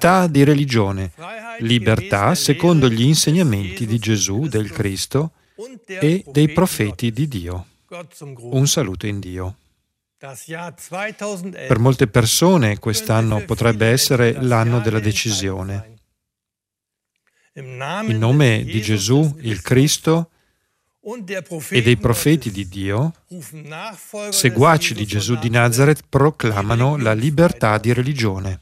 libertà di religione, libertà secondo gli insegnamenti di Gesù, del Cristo e dei profeti di Dio. Un saluto in Dio. Per molte persone quest'anno potrebbe essere l'anno della decisione. In nome di Gesù, il Cristo, e dei profeti di Dio, seguaci di Gesù di Nazaret proclamano la libertà di religione.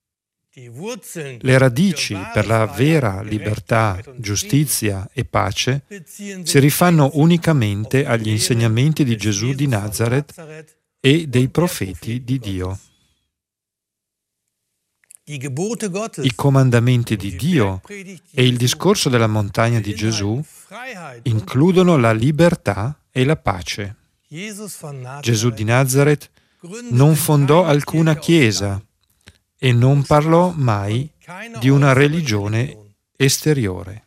Le radici per la vera libertà, giustizia e pace si rifanno unicamente agli insegnamenti di Gesù di Nazaret e dei profeti di Dio. I comandamenti di Dio e il discorso della montagna di Gesù includono la libertà e la pace. Gesù di Nazaret non fondò alcuna chiesa e non parlò mai di una religione esteriore.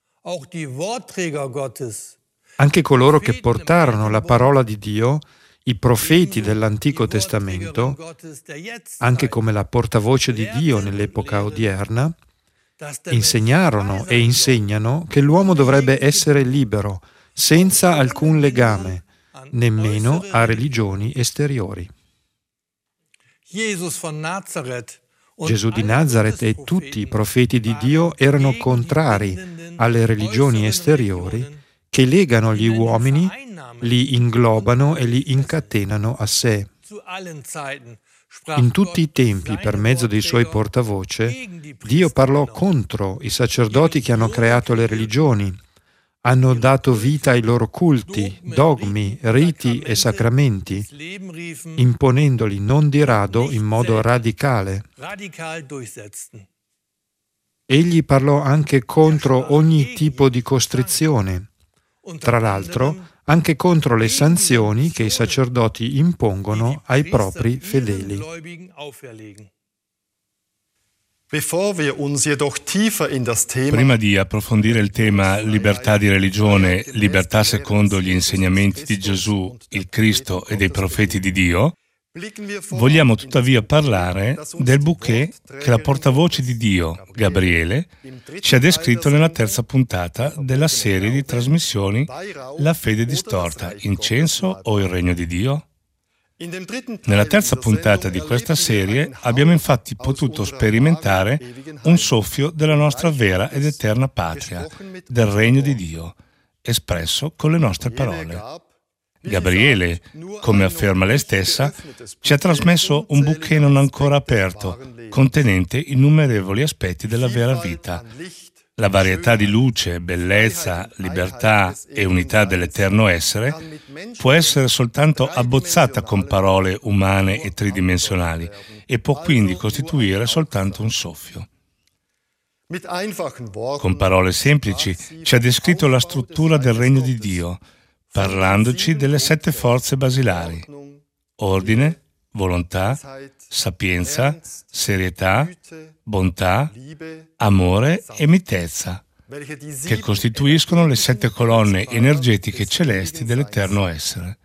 Anche coloro che portarono la parola di Dio, i profeti dell'Antico Testamento, anche come la portavoce di Dio nell'epoca odierna, insegnarono e insegnano che l'uomo dovrebbe essere libero, senza alcun legame, nemmeno a religioni esteriori. Gesù di Nazaret e tutti i profeti di Dio erano contrari alle religioni esteriori che legano gli uomini, li inglobano e li incatenano a sé. In tutti i tempi, per mezzo dei suoi portavoce, Dio parlò contro i sacerdoti che hanno creato le religioni, hanno dato vita ai loro culti, dogmi, riti e sacramenti, imponendoli non di rado in modo radicale. Egli parlò anche contro ogni tipo di costrizione, tra l'altro anche contro le sanzioni che i sacerdoti impongono ai propri fedeli. Prima di approfondire il tema libertà di religione, libertà secondo gli insegnamenti di Gesù, il Cristo e dei profeti di Dio, vogliamo tuttavia parlare del bouquet che la portavoce di Dio, Gabriele, ci ha descritto nella terza puntata della serie di trasmissioni La fede distorta, incenso o il regno di Dio? Nella terza puntata di questa serie abbiamo infatti potuto sperimentare un soffio della nostra vera ed eterna patria, del regno di Dio, espresso con le nostre parole. Gabriele, come afferma lei stessa, ci ha trasmesso un bouquet non ancora aperto, contenente innumerevoli aspetti della vera vita. La varietà di luce, bellezza, libertà e unità dell'eterno essere può essere soltanto abbozzata con parole umane e tridimensionali e può quindi costituire soltanto un soffio. Con parole semplici ci ha descritto la struttura del regno di Dio, parlandoci delle 7 forze basilari: ordine, volontà, sapienza, serietà, bontà, amore e mitezza, che costituiscono le 7 colonne energetiche celesti dell'eterno essere.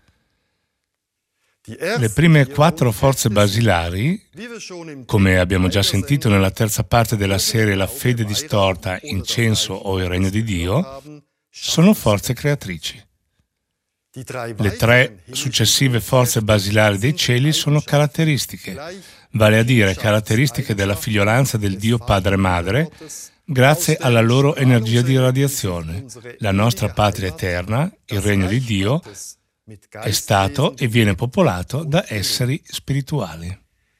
Le prime 4 forze basilari, come abbiamo già sentito nella terza parte della serie La fede distorta, incenso o il regno di Dio, sono forze creatrici. Le 3 successive forze basilari dei cieli sono caratteristiche, vale a dire caratteristiche della figliolanza del Dio Padre e Madre, grazie alla loro energia di radiazione. La nostra patria eterna, il regno di Dio, è stato e viene popolato da esseri spirituali.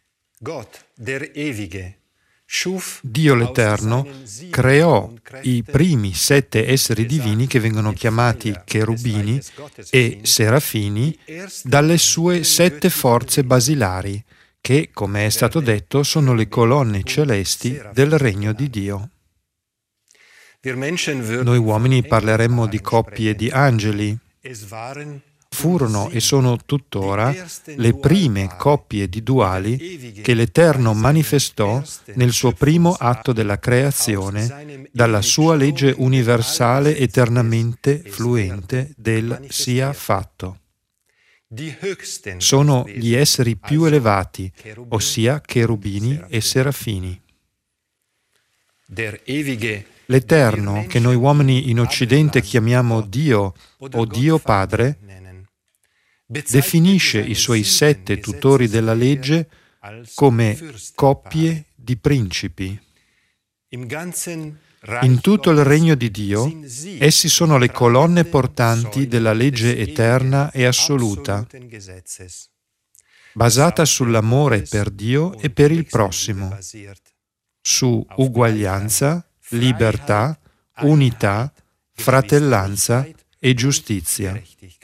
Dio l'Eterno creò i primi 7 esseri divini che vengono chiamati cherubini e serafini dalle sue 7 forze basilari, che, come è stato detto, sono le colonne celesti del regno di Dio. Noi uomini parleremmo di coppie di angeli. Furono e sono tuttora le prime coppie di duali che l'Eterno manifestò nel suo primo atto della creazione dalla sua legge universale eternamente fluente del sia fatto. Sono gli esseri più elevati, ossia cherubini e serafini. L'Eterno, che noi uomini in Occidente chiamiamo Dio o Dio Padre, definisce i suoi 7 tutori della legge come coppie di principi. In tutto il regno di Dio, essi sono le colonne portanti della legge eterna e assoluta, basata sull'amore per Dio e per il prossimo, su uguaglianza, libertà, unità, fratellanza e giustizia.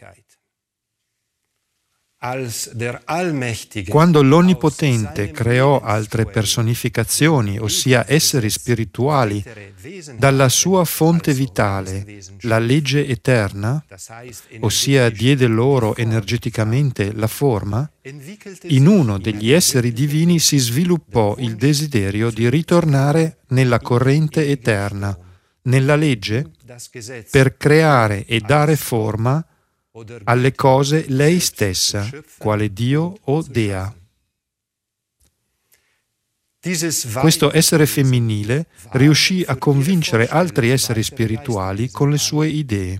Quando l'Onnipotente creò altre personificazioni, ossia esseri spirituali, dalla sua fonte vitale, la legge eterna, ossia diede loro energeticamente la forma, in uno degli esseri divini si sviluppò il desiderio di ritornare nella corrente eterna, nella legge, per creare e dare forma alle cose lei stessa, quale Dio o Dea. Questo essere femminile riuscì a convincere altri esseri spirituali con le sue idee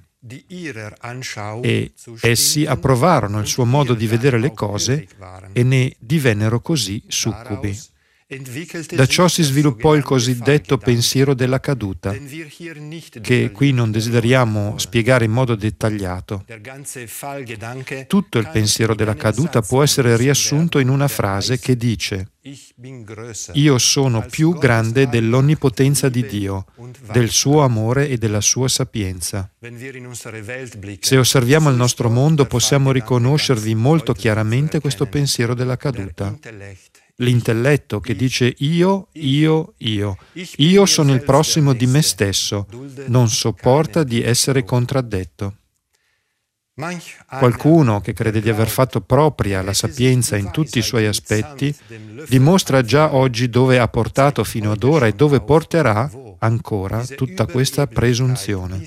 e essi approvarono il suo modo di vedere le cose e ne divennero così succubi. Da ciò si sviluppò il cosiddetto pensiero della caduta, che qui non desideriamo spiegare in modo dettagliato. Tutto il pensiero della caduta può essere riassunto in una frase che dice: io sono più grande dell'onnipotenza di Dio, del suo amore e della sua sapienza. Se osserviamo il nostro mondo, possiamo riconoscervi molto chiaramente questo pensiero della caduta. L'intelletto che dice io sono il prossimo di me stesso, non sopporta di essere contraddetto. Qualcuno che crede di aver fatto propria la sapienza in tutti i suoi aspetti dimostra già oggi dove ha portato fino ad ora e dove porterà ancora tutta questa presunzione.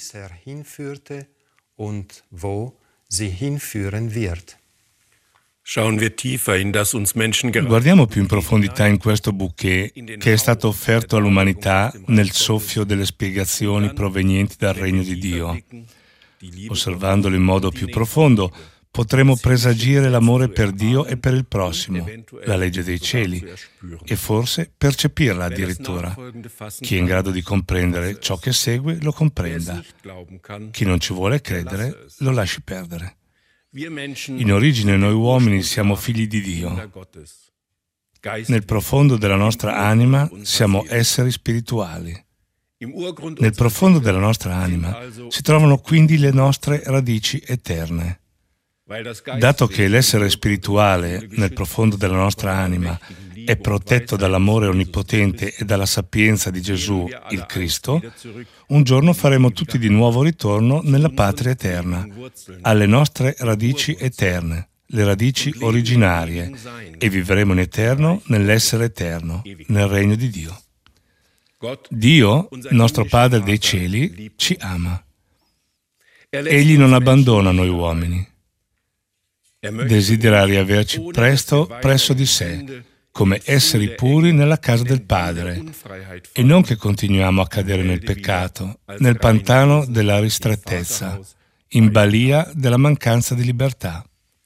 Guardiamo più in profondità in questo bouquet che è stato offerto all'umanità nel soffio delle spiegazioni provenienti dal regno di Dio. Osservandolo in modo più profondo, potremo presagire l'amore per Dio e per il prossimo, la legge dei cieli, e forse percepirla addirittura. Chi è in grado di comprendere ciò che segue lo comprenda. Chi non ci vuole credere lo lasci perdere. In origine noi uomini siamo figli di Dio. Nel profondo della nostra anima siamo esseri spirituali. Nel profondo della nostra anima si trovano quindi le nostre radici eterne. Dato che l'essere spirituale nel profondo della nostra anima è protetto dall'amore onnipotente e dalla sapienza di Gesù, il Cristo, un giorno faremo tutti di nuovo ritorno nella patria eterna, alle nostre radici eterne, le radici originarie, e vivremo in eterno nell'essere eterno, nel regno di Dio. Dio, nostro Padre dei cieli, ci ama. Egli non abbandona noi uomini. Desidera riaverci presto presso di sé, come esseri puri nella casa del Padre, e non che continuiamo a cadere nel peccato, nel pantano della ristrettezza, in balia della mancanza di libertà.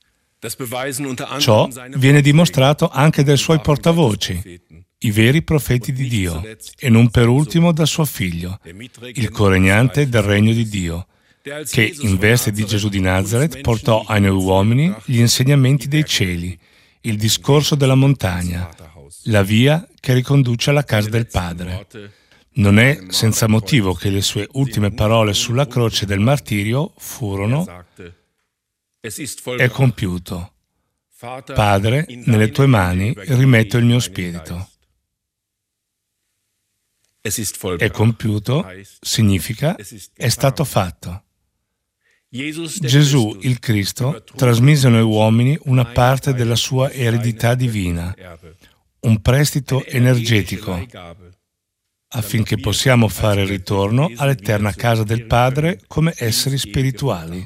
Ciò viene dimostrato anche dai suoi portavoci, i veri profeti di Dio, e non per ultimo dal suo Figlio, il coregnante del regno di Dio, che in veste di Gesù di Nazaret portò ai noi uomini gli insegnamenti dei cieli, il discorso della montagna, la via che riconduce alla casa del Padre. Non è senza motivo che le sue ultime parole sulla croce del martirio furono: è compiuto. Padre, nelle tue mani rimetto il mio spirito. È compiuto significa è stato fatto. Gesù, il Cristo, trasmise a noi uomini una parte della sua eredità divina, un prestito energetico, affinché possiamo fare ritorno all'eterna casa del Padre come esseri spirituali.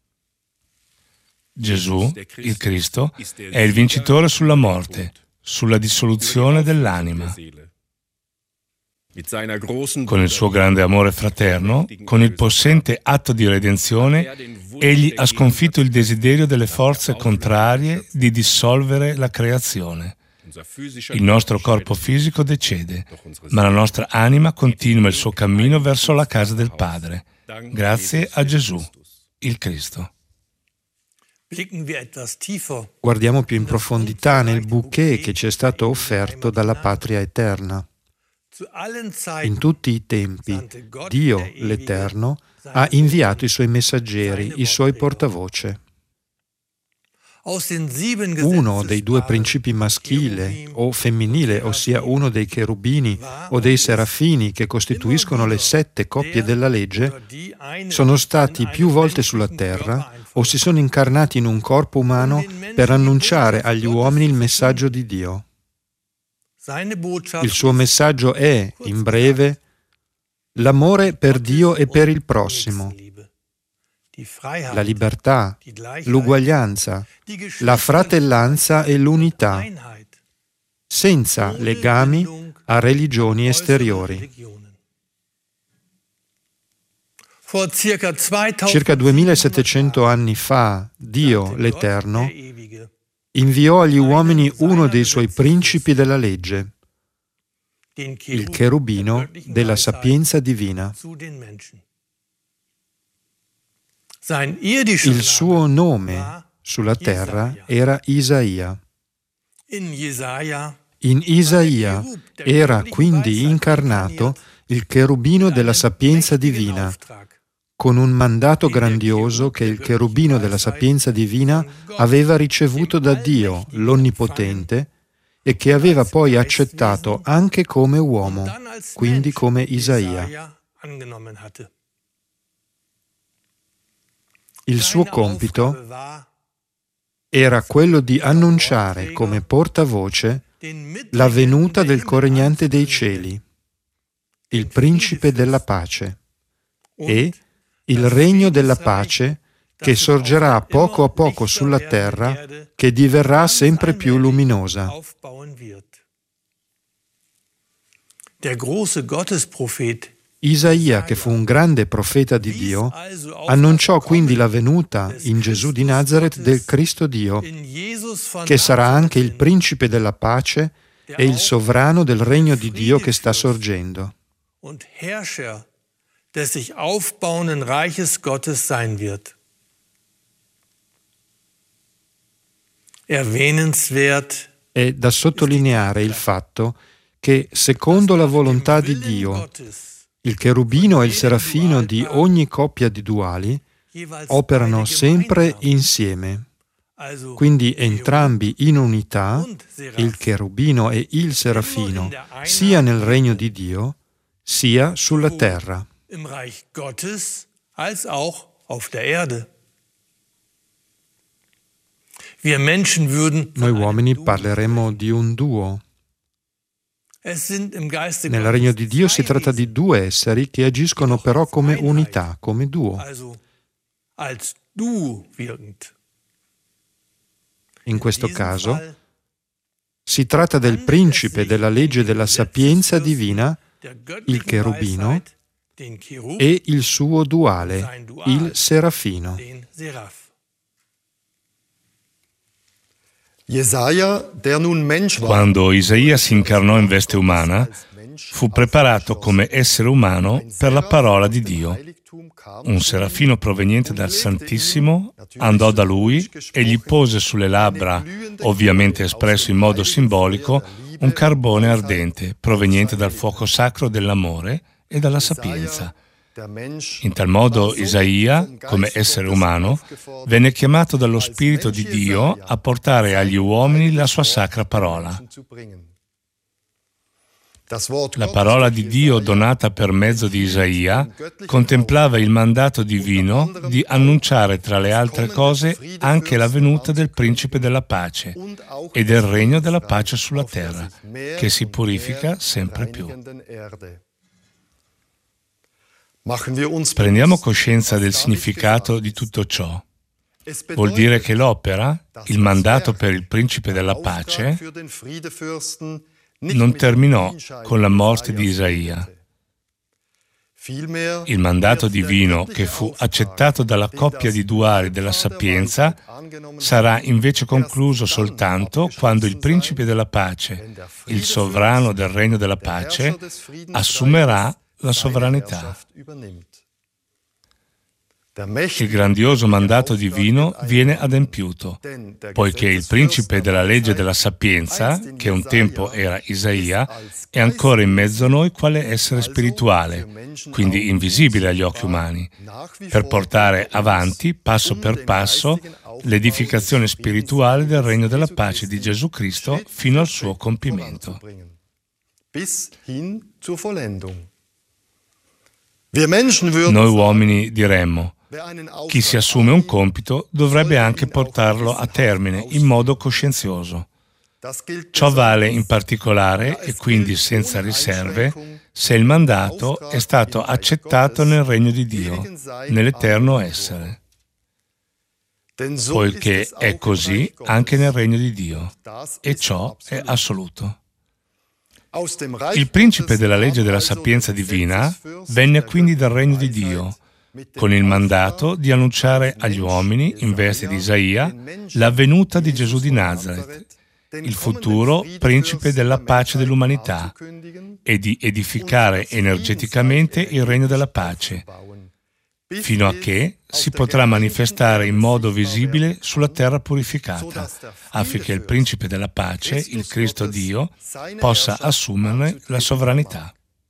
Gesù, il Cristo, è il vincitore sulla morte, sulla dissoluzione dell'anima. Con il suo grande amore fraterno, con il possente atto di redenzione, egli ha sconfitto il desiderio delle forze contrarie di dissolvere la creazione. Il nostro corpo fisico decede, ma la nostra anima continua il suo cammino verso la casa del Padre, grazie a Gesù, il Cristo. Guardiamo più in profondità nel bouquet che ci è stato offerto dalla patria eterna. In tutti i tempi, Dio, l'Eterno, ha inviato i suoi messaggeri, i suoi portavoce. Uno dei due principi maschile o femminile, ossia uno dei cherubini o dei serafini che costituiscono le 7 coppie della legge, sono stati più volte sulla terra o si sono incarnati in un corpo umano per annunciare agli uomini il messaggio di Dio. Il suo messaggio è, in breve, l'amore per Dio e per il prossimo, la libertà, l'uguaglianza, la fratellanza e l'unità, senza legami a religioni esteriori. Circa 2700 anni fa, Dio, l'Eterno, inviò agli uomini uno dei suoi principi della legge, il cherubino della sapienza divina. Il suo nome sulla terra era Isaia. In Isaia era quindi incarnato il cherubino della sapienza divina, con un mandato grandioso che il cherubino della sapienza divina aveva ricevuto da Dio, l'Onnipotente, e che aveva poi accettato anche come uomo, quindi come Isaia. Il suo compito era quello di annunciare come portavoce la venuta del Coregnante dei cieli, il Principe della pace, e il regno della pace che sorgerà poco a poco sulla terra, che diverrà sempre più luminosa. Isaia, che fu un grande profeta di Dio, annunciò quindi la venuta in Gesù di Nazaret del Cristo Dio, che sarà anche il Principe della pace e il sovrano del regno di Dio che sta sorgendo. Des sich aufbauenden Reiches Gottes sein wird. Erwähnenswert è da sottolineare il fatto che, secondo la volontà di Dio, il cherubino e il serafino di ogni coppia di duali operano sempre insieme. Quindi entrambi in unità, il cherubino e il serafino, sia nel regno di Dio, sia sulla terra. Im Reich Gottes als auch auf der Erde. Wir Menschen würden Noi uomini parleremo di un duo. Nel regno di Dio si tratta di due esseri che agiscono però come unità, come duo. In questo caso si tratta del principe della legge della sapienza divina, il cherubino, e il suo duale, il serafino. Quando Isaia si incarnò in veste umana, fu preparato come essere umano per la parola di Dio. Un serafino proveniente dal Santissimo andò da lui e gli pose sulle labbra, ovviamente espresso in modo simbolico, un carbone ardente proveniente dal fuoco sacro dell'amore e dalla sapienza. In tal modo Isaia, come essere umano, venne chiamato dallo Spirito di Dio a portare agli uomini la sua sacra parola. La parola di Dio donata per mezzo di Isaia contemplava il mandato divino di annunciare tra le altre cose anche la venuta del Principe della pace e del regno della pace sulla terra, che si purifica sempre più. Prendiamo coscienza del significato di tutto ciò. Vuol dire che l'opera, il mandato per il Principe della pace, non terminò con la morte di Isaia. Il mandato divino che fu accettato dalla coppia di duali della sapienza sarà invece concluso soltanto quando il principe della pace, il sovrano del regno della pace, assumerà la sovranità. Il grandioso mandato divino viene adempiuto, poiché il principe della legge della sapienza, che un tempo era Isaia, è ancora in mezzo a noi quale essere spirituale, quindi invisibile agli occhi umani, per portare avanti, passo per passo, l'edificazione spirituale del regno della pace di Gesù Cristo fino al suo compimento. Noi uomini diremmo: chi si assume un compito dovrebbe anche portarlo a termine in modo coscienzioso. Ciò vale in particolare, e quindi senza riserve, se il mandato è stato accettato nel regno di Dio, nell'eterno essere. Poiché è così anche nel regno di Dio, e ciò è assoluto. Il principe della legge della sapienza divina venne quindi dal regno di Dio, con il mandato di annunciare agli uomini, in veste di Isaia, la venuta di Gesù di Nazaret, il futuro principe della pace dell'umanità, e di edificare energeticamente il regno della pace, fino a che si potrà manifestare in modo visibile sulla terra purificata, affinché il principe della pace, il Cristo Dio, possa assumerne la sovranità.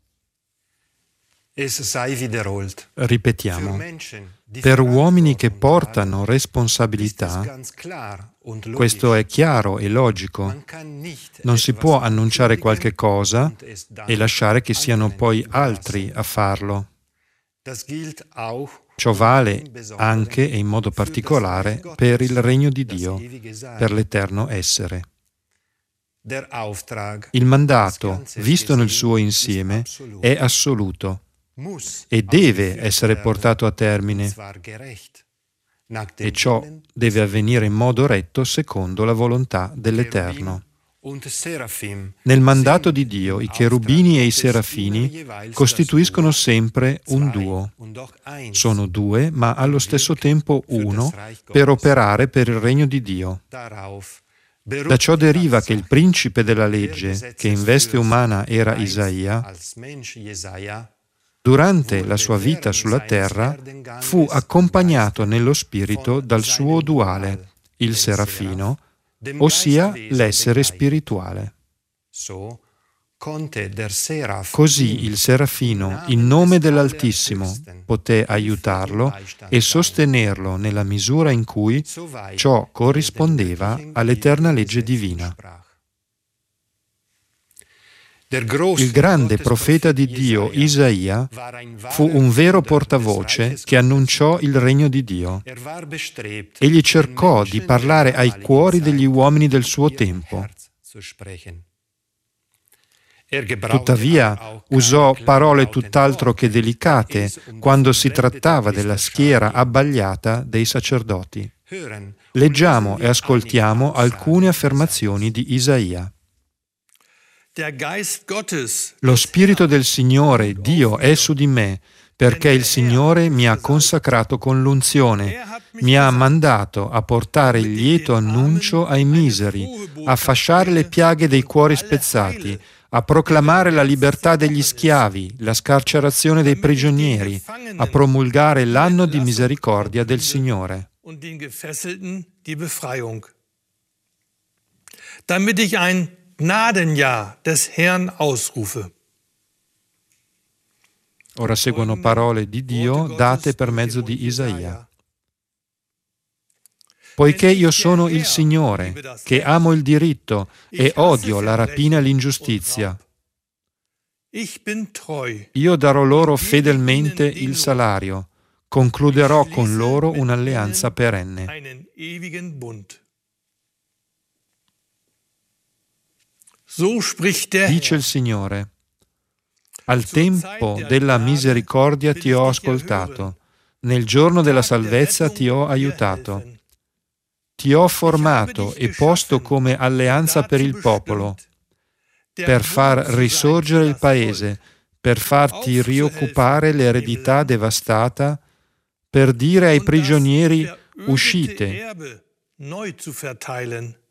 Ripetiamo, per uomini che portano responsabilità, questo è chiaro e logico. Non si può annunciare qualche cosa e lasciare che siano poi altri a farlo. Ciò vale anche e in modo particolare per il regno di Dio, per l'eterno essere. Il mandato, visto nel suo insieme, è assoluto e deve essere portato a termine, e ciò deve avvenire in modo retto secondo la volontà dell'Eterno. Nel mandato di Dio, i cherubini e i serafini costituiscono sempre un duo. Sono due, ma allo stesso tempo uno, per operare per il regno di Dio. Da ciò deriva che il principe della legge, che in veste umana era Isaia, durante la sua vita sulla terra, fu accompagnato nello spirito dal suo duale, il serafino, ossia l'essere spirituale. Così il serafino, in nome dell'Altissimo, poté aiutarlo e sostenerlo nella misura in cui ciò corrispondeva all'eterna legge divina. Il grande profeta di Dio, Isaia, fu un vero portavoce che annunciò il regno di Dio. Egli cercò di parlare ai cuori degli uomini del suo tempo. Tuttavia, usò parole tutt'altro che delicate quando si trattava della schiera abbagliata dei sacerdoti. Leggiamo e ascoltiamo alcune affermazioni di Isaia. Lo Spirito del Signore, Dio, è su di me, perché il Signore mi ha consacrato con l'unzione, mi ha mandato a portare il lieto annuncio ai miseri, a fasciare le piaghe dei cuori spezzati, a proclamare la libertà degli schiavi, la scarcerazione dei prigionieri, a promulgare l'anno di misericordia del Signore. Damit ich ein Gnadenjahr des Herrn ausrufe. Ora seguono parole di Dio date per mezzo di Isaia. Poiché io sono il Signore, che amo il diritto e odio la rapina e l'ingiustizia. Io darò loro fedelmente il salario, concluderò con loro un'alleanza perenne. Dice il Signore: al tempo della misericordia ti ho ascoltato, nel giorno della salvezza ti ho aiutato. Ti ho formato e posto come alleanza per il popolo. per far risorgere il paese, per farti rioccupare l'eredità devastata, per dire ai prigionieri: uscite,